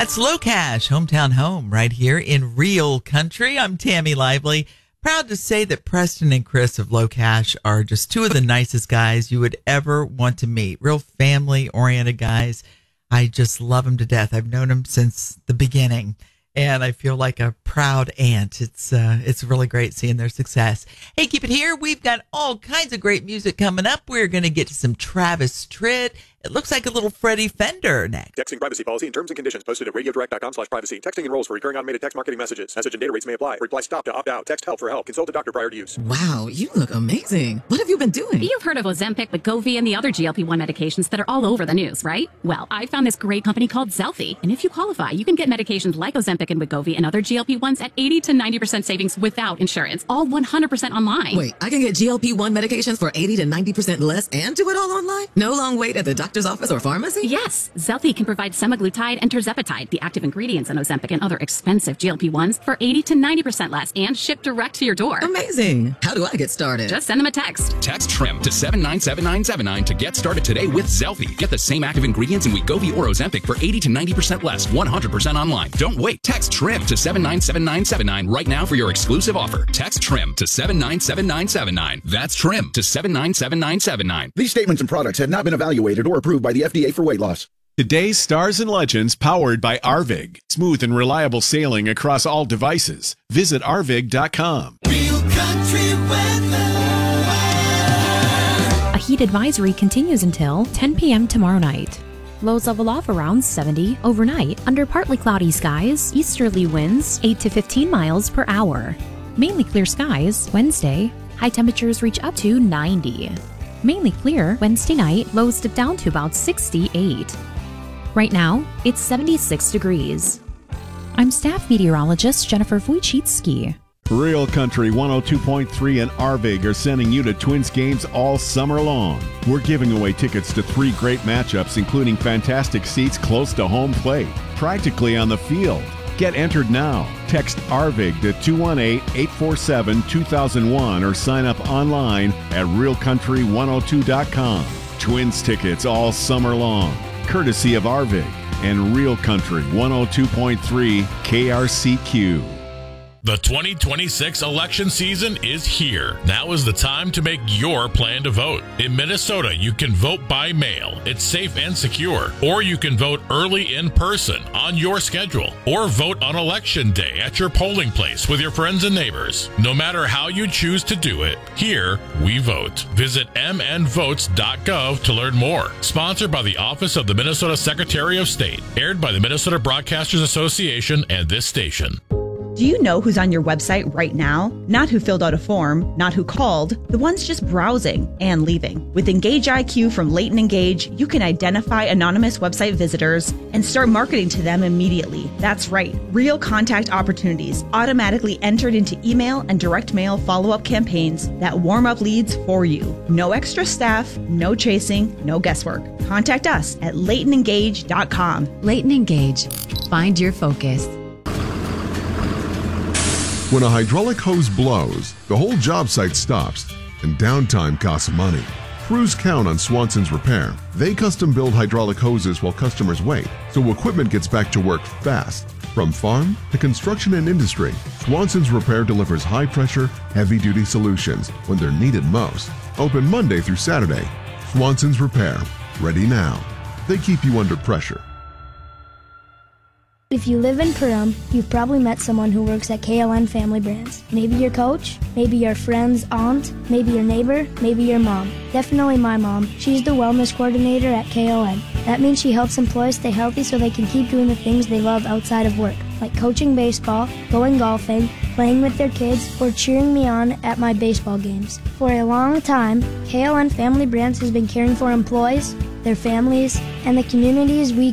That's Low Cash, Hometown Home, right here in Real Country. I'm Tammy Lively. Proud to say that Preston and Chris of Low Cash are just two of the nicest guys you would ever want to meet. Real family-oriented guys. I just love them to death. I've known them since the beginning, and I feel like a proud aunt. It's really great seeing their success. Hey, keep it here. We've got all kinds of great music coming up. We're going to get to some Travis Tritt. It looks like a little Freddie Fender next. Texting privacy policy and terms and conditions posted at radiodirect.com/privacy. Texting enrolls for recurring automated text marketing messages. Message and data rates may apply. Reply stop to opt out. Text help for help. Consult a doctor prior to use. Wow, you look amazing. What have you been doing? You've heard of Ozempic, Wegovy, and the other GLP-1 medications that are all over the news, right? Well, I found this great company called Zelfie, and if you qualify, you can get medications like Ozempic and Wegovy and other GLP-1s at 80 to 90% savings without insurance, all 100% online. Wait, I can get GLP-1 medications for 80 to 90% less and do it all online? No long wait at the doctor's office or pharmacy? Yes, Zelfie can provide semaglutide and tirzepatide, the active ingredients in Ozempic and other expensive GLP-1s, for 80 to 90% less and shipped direct to your door. Amazing. How do I get started? Just send them a text. Text TRIM to 797979 to get started today with Zelfie. Get the same active ingredients in Wegovy or Ozempic for 80 to 90% less, 100% online. Don't wait. Text TRIM to 797979 right now for your exclusive offer. Text TRIM to 797979. That's TRIM to 797979. These statements and products have not been evaluated or approved by the FDA for weight loss. Today's Stars and Legends powered by Arvig. Smooth and reliable sailing across all devices. Visit arvig.com. Real country weather. A heat advisory continues until 10 p.m. tomorrow night. Lows level off around 70 overnight under partly cloudy skies, easterly winds 8 to 15 miles per hour. Mainly clear skies Wednesday. High temperatures reach up to 90. Mainly clear Wednesday night, lows dip down to about 68. Right now, it's 76 degrees. I'm staff meteorologist Jennifer Wojcicki. Real Country 102.3 and Arvig are sending you to Twins games all summer long. We're giving away tickets to 3 great matchups, including fantastic seats close to home plate, practically on the field. Get entered now. Text Arvig to 218-847-2001 or sign up online at realcountry102.com. Twins tickets all summer long, courtesy of Arvig and Real Country 102.3 KRCQ. The 2026 election season is here. Now is the time to make your plan to vote. In Minnesota, you can vote by mail. It's safe and secure. Or you can vote early in person on your schedule. Or vote on Election Day at your polling place with your friends and neighbors. No matter how you choose to do it, here we vote. Visit mnvotes.gov to learn more. Sponsored by the Office of the Minnesota Secretary of State. Aired by the Minnesota Broadcasters Association and this station. Do you know who's on your website right now? Not who filled out a form, not who called, the ones just browsing and leaving. With Engage IQ from Leighton Engage, you can identify anonymous website visitors and start marketing to them immediately. That's right, real contact opportunities automatically entered into email and direct mail follow-up campaigns that warm up leads for you. No extra staff, no chasing, no guesswork. Contact us at LeightonEngage.com. Leighton Engage. Find your focus. When a hydraulic hose blows, the whole job site stops, and downtime costs money. Crews count on Swanson's Repair. They custom build hydraulic hoses while customers wait, so equipment gets back to work fast. From farm to construction and industry, Swanson's Repair delivers high-pressure, heavy-duty solutions when they're needed most. Open Monday through Saturday. Swanson's Repair. Ready now. They keep you under pressure. If you live in Perham, you've probably met someone who works at KLN Family Brands. Maybe your coach, maybe your friend's aunt, maybe your neighbor, maybe your mom. Definitely my mom. She's the wellness coordinator at KLN. That means she helps employees stay healthy so they can keep doing the things they love outside of work, like coaching baseball, going golfing, playing with their kids, or cheering me on at my baseball games. For a long time, KLN Family Brands has been caring for employees, their families, and the communities we